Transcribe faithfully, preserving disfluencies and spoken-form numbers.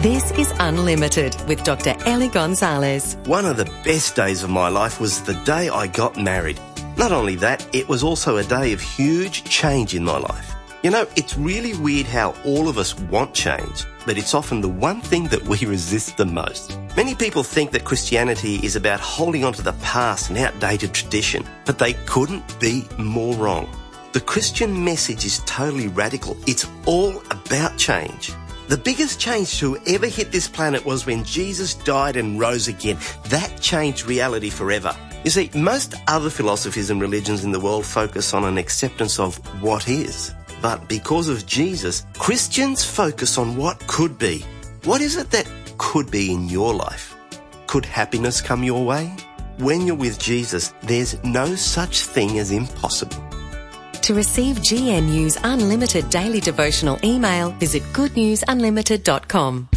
This is Unlimited with Doctor Ellie Gonzalez. One of the best days of my life was the day I got married. Not only that, it was also a day of huge change in my life. You know, it's really weird how all of us want change, but it's often the one thing that we resist the most. Many people think that Christianity is about holding on to the past and outdated tradition, but they couldn't be more wrong. The Christian message is totally radical. It's all about change. The biggest change to ever hit this planet was when Jesus died and rose again. That changed reality forever. You see, most other philosophies and religions in the world focus on an acceptance of what is. But because of Jesus, Christians focus on what could be. What is it that could be in your life? Could happiness come your way? When you're with Jesus, there's no such thing as impossible. To receive G N U's Unlimited Daily Devotional email, visit good news unlimited dot com.